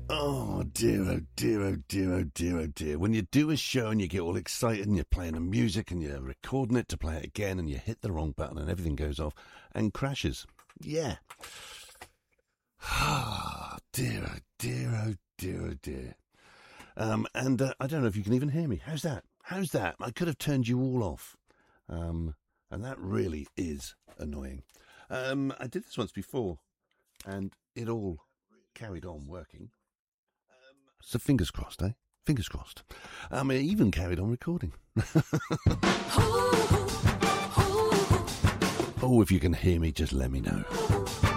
Oh dear, oh dear, oh dear, oh dear, oh dear. When you do a show and you get all excited and you're playing the music and you're recording it to play it again and you hit the wrong button and everything goes off and crashes. Yeah. Ah, dear, oh dear, oh dear, oh dear. And I don't know if you can even hear me. How's that? How's that? I could have turned you all off. And that really is annoying. I did this once before and it all carried on working. So fingers crossed, eh? Fingers crossed. I even carried on recording. Oh, if you can hear me, just let me know.